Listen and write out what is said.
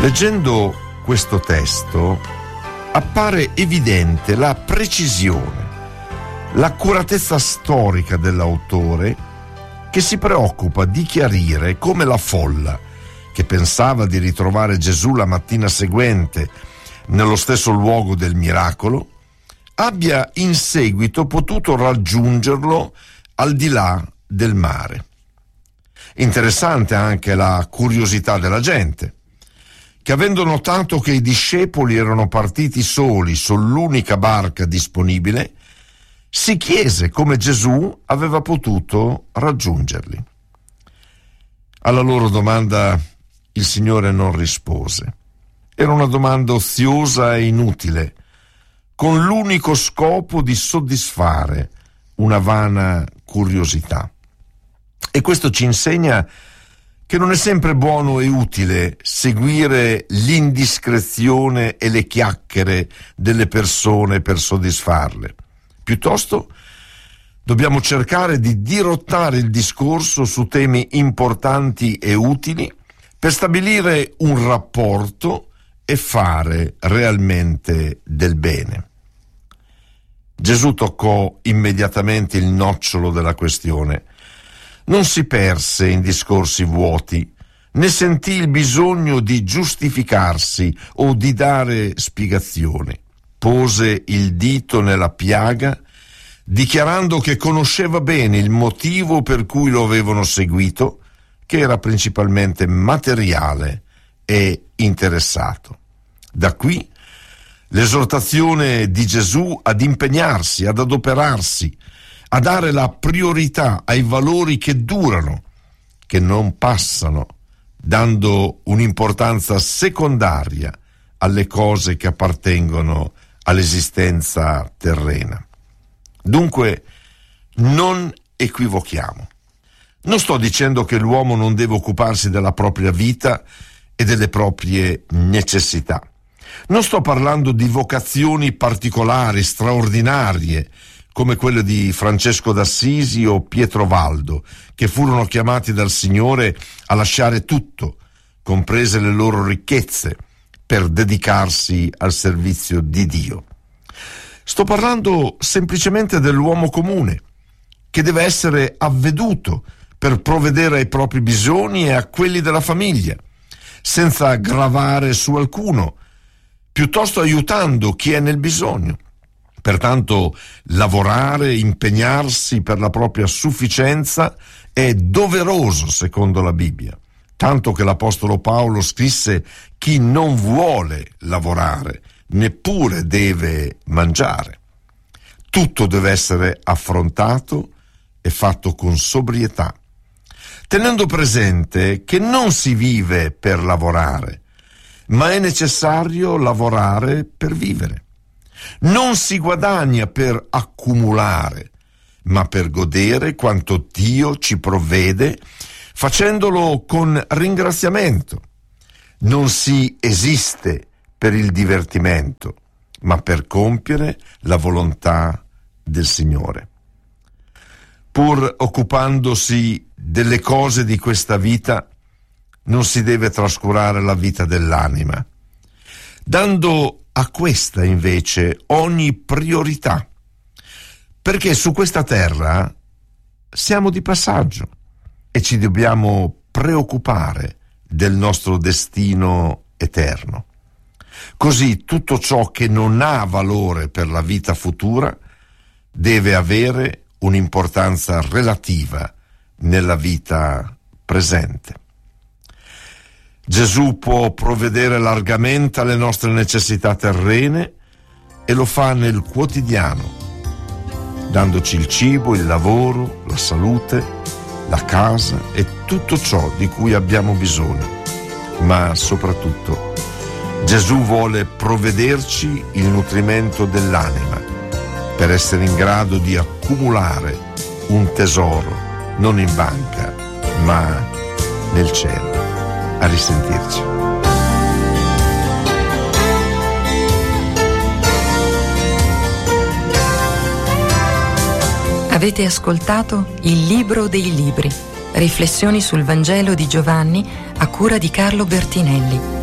Leggendo questo testo appare evidente la precisione, l'accuratezza storica dell'autore, che si preoccupa di chiarire come la folla, che pensava di ritrovare Gesù la mattina seguente nello stesso luogo del miracolo, abbia in seguito potuto raggiungerlo al di là del mare. Interessante anche la curiosità della gente, che avendo notato che i discepoli erano partiti soli sull'unica barca disponibile, si chiese come Gesù aveva potuto raggiungerli. Alla loro domanda il Signore non rispose. Era una domanda oziosa e inutile, con l'unico scopo di soddisfare una vana curiosità. E questo ci insegna che non è sempre buono e utile seguire l'indiscrezione e le chiacchiere delle persone per soddisfarle. Piuttosto dobbiamo cercare di dirottare il discorso su temi importanti e utili per stabilire un rapporto e fare realmente del bene. Gesù toccò immediatamente il nocciolo della questione. Non si perse in discorsi vuoti, né sentì il bisogno di giustificarsi o di dare spiegazioni. Pose il dito nella piaga, dichiarando che conosceva bene il motivo per cui lo avevano seguito, che era principalmente materiale e interessato. Da qui l'esortazione di Gesù ad impegnarsi, ad adoperarsi, a dare la priorità ai valori che durano, che non passano, dando un'importanza secondaria alle cose che appartengono all'esistenza terrena. Dunque, non equivochiamo. Non sto dicendo che l'uomo non deve occuparsi della propria vita e delle proprie necessità. Non sto parlando di vocazioni particolari, straordinarie, come quelle di Francesco d'Assisi o Pietro Valdo, che furono chiamati dal Signore a lasciare tutto, comprese le loro ricchezze, per dedicarsi al servizio di Dio. Sto parlando semplicemente dell'uomo comune, che deve essere avveduto per provvedere ai propri bisogni e a quelli della famiglia, senza gravare su alcuno, piuttosto aiutando chi è nel bisogno. Pertanto lavorare, impegnarsi per la propria sufficienza è doveroso secondo la Bibbia, tanto che l'Apostolo Paolo scrisse: chi non vuole lavorare neppure deve mangiare. Tutto deve essere affrontato e fatto con sobrietà, tenendo presente che non si vive per lavorare, ma è necessario lavorare per vivere. Non si guadagna per accumulare, ma per godere quanto Dio ci provvede, facendolo con ringraziamento. Non si esiste per il divertimento, ma per compiere la volontà del Signore. Pur occupandosi delle cose di questa vita, non si deve trascurare la vita dell'anima, dando a questa invece ogni priorità, perché su questa terra siamo di passaggio e ci dobbiamo preoccupare del nostro destino eterno. Così tutto ciò che non ha valore per la vita futura deve avere un'importanza relativa nella vita presente. Gesù può provvedere largamente alle nostre necessità terrene e lo fa nel quotidiano, dandoci il cibo, il lavoro, la salute, la casa e tutto ciò di cui abbiamo bisogno. Ma soprattutto Gesù vuole provvederci il nutrimento dell'anima per essere in grado di accumulare un tesoro non in banca ma nel cielo. A risentirci. Avete ascoltato Il Libro dei Libri, riflessioni sul Vangelo di Giovanni a cura di Carlo Bertinelli.